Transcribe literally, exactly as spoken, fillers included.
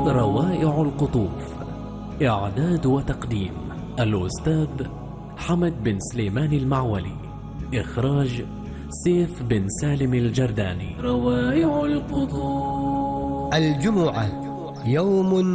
روائع القطوف، إعداد وتقديم الأستاذ حمد بن سليمان المعولي، إخراج سيف بن سالم الجرداني. روائع القطوف. الجمعة يوم